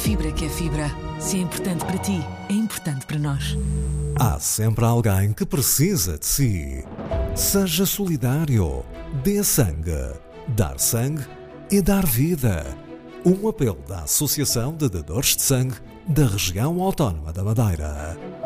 fibra que é fibra. Se é importante para ti, é importante para nós. Há sempre alguém que precisa de si. Seja solidário. Dê sangue. Dar sangue é dar vida. Um apelo da Associação de Dadores de Sangue da Região Autónoma da Madeira.